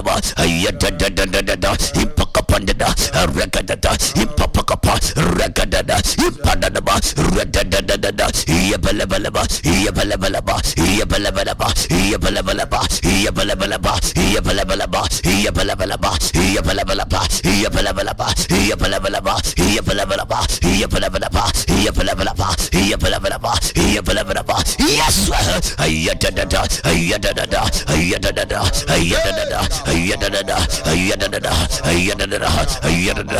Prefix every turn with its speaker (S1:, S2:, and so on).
S1: Ipalaba, Ayadadadadada, Impakapandada, Rakadada, Impapakapa, Rakadada, Impadadaba, Radadadada, Yabalabalaba, Yabalabalaba, Yabalabalaba, Yabalabalaba, Yabalabalaba, Yabalabalaba, Yabalabalaba, Yabalabalaba, Yabalabalaba, Yabalabalaba, Yabalabalaba, Yabalabalaba, Yabalabalaba, Yabalabalaba, Yabalabalaba. Yes, Ayadadada, Ayadadada, Ayadadada, Ayadadada, Ayadadada, Ayadadada, Ayadadada, Ayadadada,